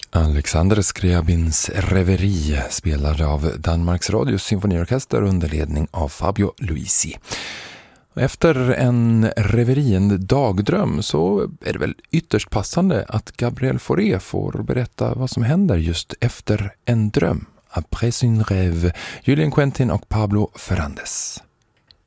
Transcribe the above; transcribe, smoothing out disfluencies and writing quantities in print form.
Alexander Scriabins Reverie spelade av Danmarks Radios symfoniorkester under ledning av Fabio Luisi. Efter en reverie, en dagdröm, så är det väl ytterst passande att Gabriel Fauré får berätta vad som händer just efter en dröm. Après une rêve, Julien Quentin och Pablo Ferrandes.